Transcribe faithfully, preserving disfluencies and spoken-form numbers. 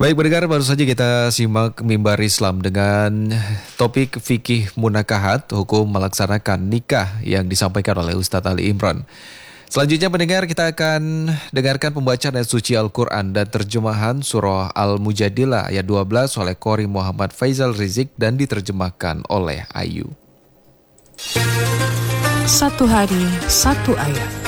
Baik pendengar, baru saja kita simak Mimbar Islam dengan topik fikih munakahat, hukum melaksanakan nikah yang disampaikan oleh Ustadz Ali Imran. Selanjutnya pendengar, kita akan dengarkan pembacaan ayat suci Al-Quran dan terjemahan surah Al-Mujadilah ayat dua belas oleh Qori Muhammad Faizal Rizik dan diterjemahkan oleh Ayu. Satu hari, satu ayat.